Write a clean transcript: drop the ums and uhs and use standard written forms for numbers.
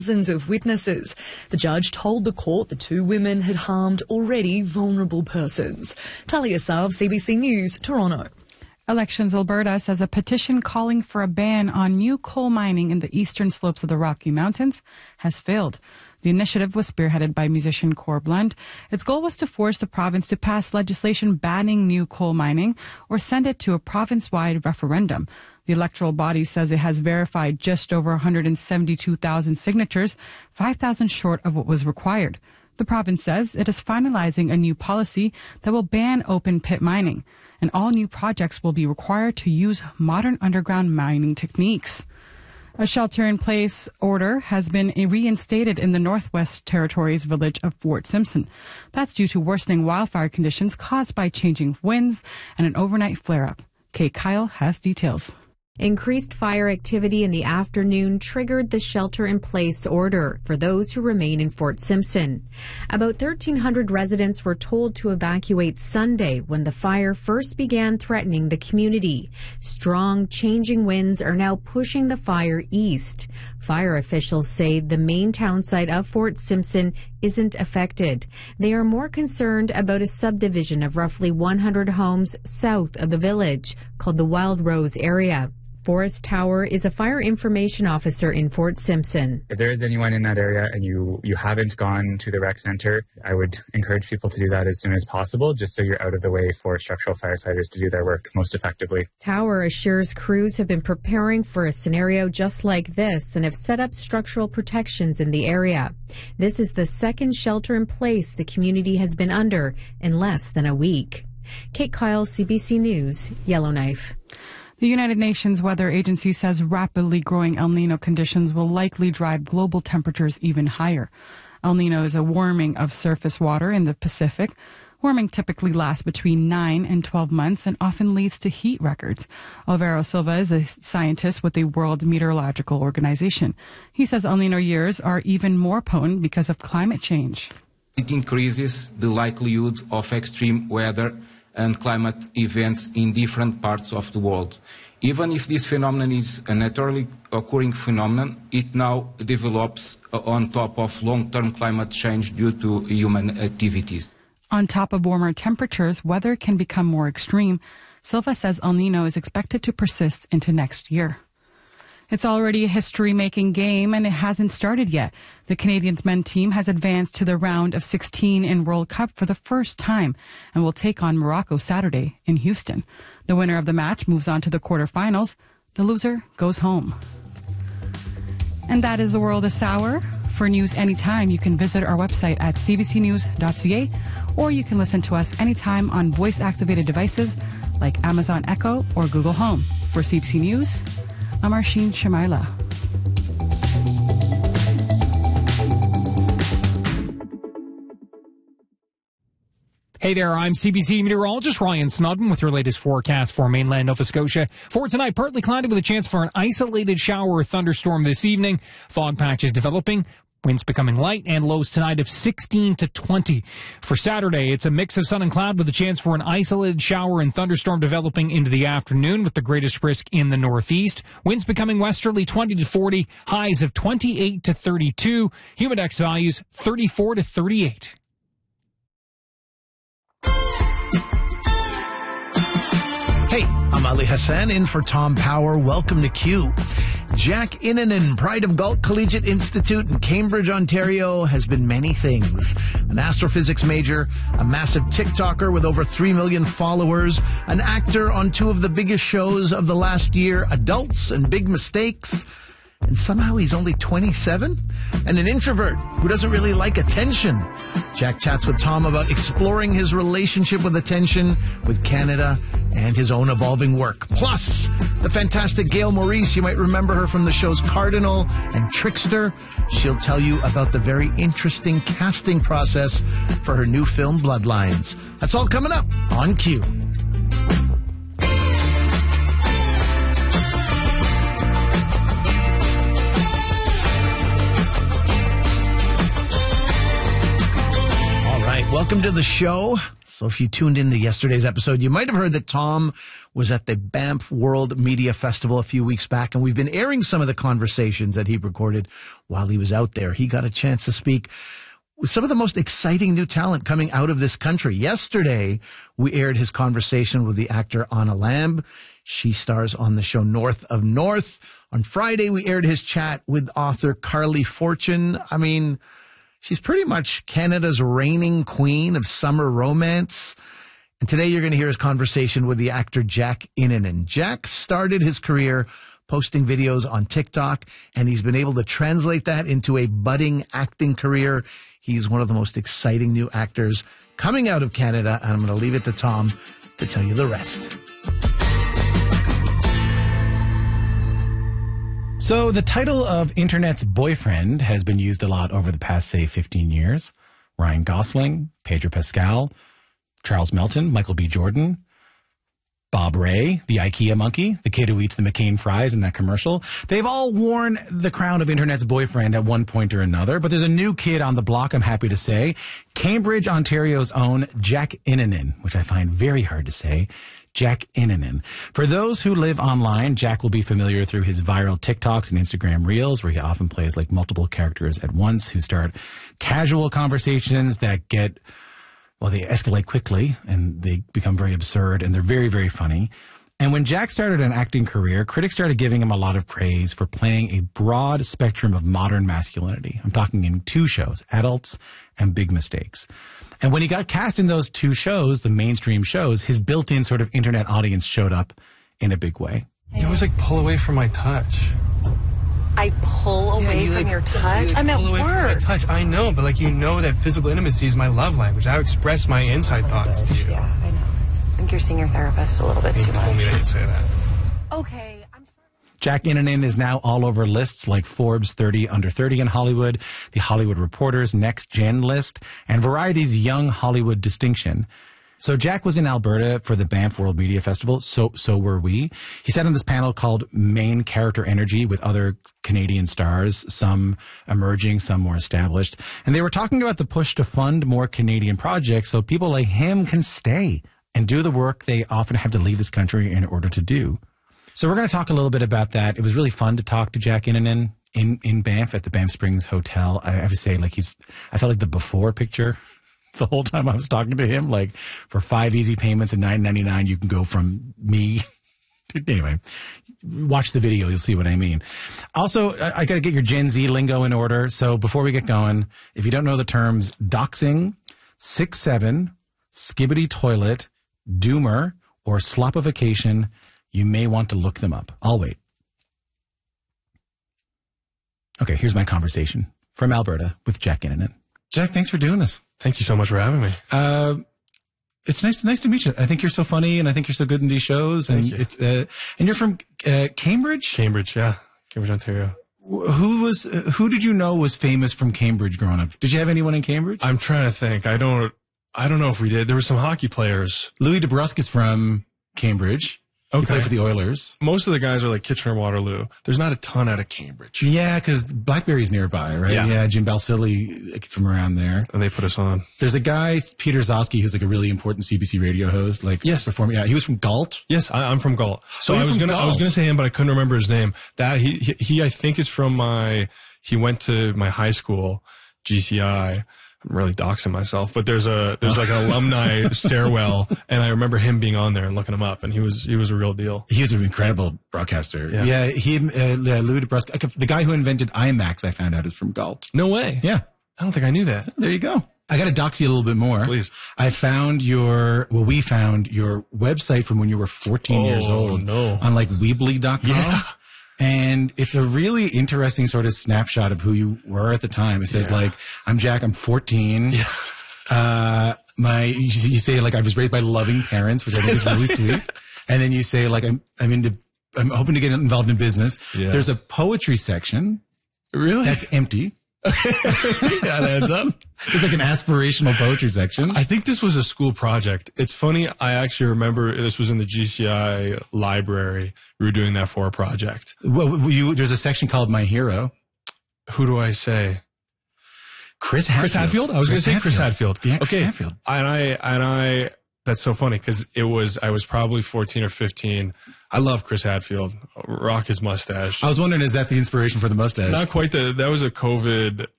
Thousands of witnesses. The judge told the court the two women had harmed already vulnerable persons. Talia Sav, CBC News, Toronto. Elections Alberta says a petition calling for a ban on new coal mining in the eastern slopes of the Rocky Mountains has failed. The initiative was spearheaded by musician Cor Blunt. Its goal was to force the province to pass legislation banning new coal mining or send it to a province-wide referendum. The electoral body says it has verified just over 172,000 signatures, 5,000 short of what was required. The province says it is finalizing a new policy that will ban open pit mining, and all new projects will be required to use modern underground mining techniques. A shelter-in-place order has been reinstated in the Northwest Territories village of Fort Simpson. That's due to worsening wildfire conditions caused by changing winds and an overnight flare-up. Kate Kyle has details. Increased fire activity in the afternoon triggered the shelter-in-place order for those who remain in Fort Simpson. About 1,300 residents were told to evacuate Sunday when the fire first began threatening the community. Strong, changing winds are now pushing the fire east. Fire officials say the main town site of Fort Simpson isn't affected. They are more concerned about a subdivision of roughly 100 homes south of the village called the Wild Rose area. Forrest Tower is a fire information officer in Fort Simpson. If there is anyone in that area and you haven't gone to the rec center, I would encourage people to do that as soon as possible, just so you're out of the way for structural firefighters to do their work most effectively. Tower assures crews have been preparing for a scenario just like this and have set up structural protections in the area. This is the second shelter in place the community has been under in less than a week. Kate Kyle, CBC News, Yellowknife. The United Nations Weather Agency says rapidly growing El Niño conditions will likely drive global temperatures even higher. El Niño is a warming of surface water in the Pacific. Warming typically lasts between 9 and 12 months and often leads to heat records. Alvaro Silva is a scientist with the World Meteorological Organization. He says El Niño years are even more potent because of climate change. It increases the likelihood of extreme weather and climate events in different parts of the world. Even if this phenomenon is a naturally occurring phenomenon, it now develops on top of long-term climate change due to human activities. On top of warmer temperatures, weather can become more extreme. Silva says El Niño is expected to persist into next year. It's already a history-making game, and it hasn't started yet. The Canadians men's team has advanced to the round of 16 in World Cup for the first time and will take on Morocco Saturday in Houston. The winner of the match moves on to the quarterfinals. The loser goes home. And that is the world this hour. For news anytime, you can visit our website at cbcnews.ca, or you can listen to us anytime on voice-activated devices like Amazon Echo or Google Home. For CBC News, I'm Arsheen Shamaila. Hey there, I'm CBC meteorologist Ryan Snodden with your latest forecast for mainland Nova Scotia. For tonight, partly cloudy with a chance for an isolated shower or thunderstorm this evening. Fog patches developing. Winds becoming light and lows tonight of 16 to 20. For Saturday, it's a mix of sun and cloud with a chance for an isolated shower and thunderstorm developing into the afternoon with the greatest risk in the northeast. Winds becoming westerly 20 to 40, highs of 28 to 32, humidex values 34 to 38. Hey, I'm Ali Hassan in for Tom Power. Welcome to Q. Jack Innanen, pride of Galt Collegiate Institute in Cambridge, Ontario, has been many things. An astrophysics major, a massive TikToker with over 3 million followers, an actor on 2 of the biggest shows of the last year, Adults and Big Mistakes, and somehow he's only 27? And an introvert who doesn't really like attention. Jack chats with Tom about exploring his relationship with attention, with Canada, and his own evolving work. Plus, the fantastic Gail Maurice, you might remember her from the shows Cardinal and Trickster. She'll tell you about the very interesting casting process for her new film, Bloodlines. That's all coming up on Q. Welcome to the show. So if you tuned in to yesterday's episode, you might have heard that Tom was at the Banff World Media Festival a few weeks back, and we've been airing some of the conversations that he recorded while he was out there. He got a chance to speak with some of the most exciting new talent coming out of this country. Yesterday, we aired his conversation with the actor Anna Lamb. She stars on the show North of North. On Friday, we aired his chat with author Carly Fortune. I mean, she's pretty much Canada's reigning queen of summer romance. And today you're going to hear his conversation with the actor Jack Innanen. Jack started his career posting videos on TikTok, and he's been able to translate that into a budding acting career. He's one of the most exciting new actors coming out of Canada, and I'm going to leave it to Tom to tell you the rest. So the title of Internet's boyfriend has been used a lot over the past, say, 15 years. Ryan Gosling, Pedro Pascal, Charles Melton, Michael B. Jordan, Bob Ray, the IKEA monkey, the kid who eats the McCain fries in that commercial. They've all worn the crown of Internet's boyfriend at one point or another, but there's a new kid on the block, I'm happy to say. Cambridge, Ontario's own Jack Innanen, which I find very hard to say. Jack Innanen. For those who live online, Jack will be familiar through his viral TikToks and Instagram Reels, where he often plays like multiple characters at once who start casual conversations that get, well, they escalate quickly and they become very absurd and they're very, very funny. And when Jack started an acting career, critics started giving him a lot of praise for playing a broad spectrum of modern masculinity. I'm talking in 2 shows, Adults and Big Mistakes. And when he got cast in those 2 shows, the mainstream shows, his built-in sort of internet audience showed up in a big way. You always pull away from my touch. I pull away from your touch? I'm at work. From my touch. I know, but you know that physical intimacy is my love language. I express my inside thoughts to you. Yeah, I know. I think you're seeing your therapist a little bit too much. You told me that you'd say that. Okay, I'm sorry. Jack Innanen is now all over lists like Forbes 30 Under 30 in Hollywood, the Hollywood Reporter's Next Gen list, and Variety's Young Hollywood Distinction. So Jack was in Alberta for the Banff World Media Festival. So were we. He sat on this panel called Main Character Energy with other Canadian stars, some emerging, some more established. And they were talking about the push to fund more Canadian projects so people like him can stay and do the work they often have to leave this country in order to do. So we're going to talk a little bit about that. It was really fun to talk to Jack Innanen in Banff at the Banff Springs Hotel. I have to say, I felt like the before picture the whole time I was talking to him. For 5 easy payments and $9.99, you can go from me. Anyway, watch the video. You'll see what I mean. Also, I got to get your Gen Z lingo in order. So before we get going, if you don't know the terms doxing, 6'7", skibbity toilet, doomer, or slopification, you may want to look them up. I'll wait. Okay, here's my conversation from Alberta with Jack Innanen. Jack, thanks for doing this. Thank you so much for having me. It's nice to meet you. I think you're so funny, and I think you're so good in these shows. And Thank you. And you're from Cambridge? Cambridge, yeah, Cambridge, Ontario. Who did you know was famous from Cambridge growing up? Did you have anyone in Cambridge? I'm trying to think. I don't know if we did. There were some hockey players. Louis DeBrusque is from Cambridge. Okay. He played for the Oilers. Most of the guys are like Kitchener-Waterloo. There's not a ton out of Cambridge. Yeah, because Blackberry's nearby, right? Yeah, Jim Balsillie from around there. And they put us on. There's a guy, Peter Zosky, who's a really important CBC radio host. Yes. Performing. Yeah, he was from Galt. Yes, I'm from Galt. So I was gonna say him, but I couldn't remember his name. That he I think is from he went to my high school, GCI. I'm really doxing myself, but there's an alumni stairwell, and I remember him being on there and looking him up, and he was a real deal. He was an incredible broadcaster. Yeah, Louis DeBrusque, the guy who invented IMAX, I found out is from Galt. No way. Yeah, I don't think I knew that. There you go. I got to dox you a little bit more. Please. We found your website from when you were 14 years old. No. On Weebly.com. Yeah. And it's a really interesting sort of snapshot of who you were at the time. It says I'm Jack, I'm 14. Yeah. You say I was raised by loving parents, which I think is really sweet. And then you say I'm hoping to get involved in business. Yeah. There's a poetry section. Really? That's empty. Yeah, that adds up. There's an aspirational poetry section. I think this was a school project. It's funny. I actually remember this was in the GCI library. We were doing that for a project. Well, there's a section called My Hero. Who do I say? Chris Hadfield? I was going to say Chris Hadfield. Yeah, okay. Chris Hadfield. And I, that's so funny because I was probably 14 or 15. I love Chris Hadfield. Rock his mustache. I was wondering, is that the inspiration for the mustache? Not quite. That was a COVID